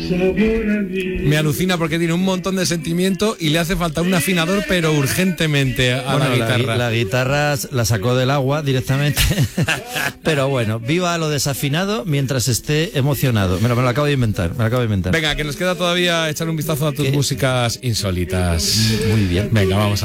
Me alucina porque tiene un montón de sentimiento y le hace falta un afinador, pero urgentemente a la guitarra. La guitarra la sacó del agua directamente. Pero bueno, viva lo desafinado mientras esté emocionado. Me lo acabo de inventar, Venga, que nos queda todavía echar un vistazo a tus músicas insólitas. Muy bien. Venga, vamos a